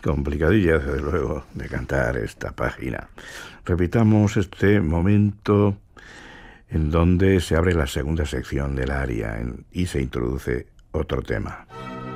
Complicadilla, desde luego, de cantar esta página. Repitamos este momento en donde se abre la segunda sección del aria y se introduce otro tema.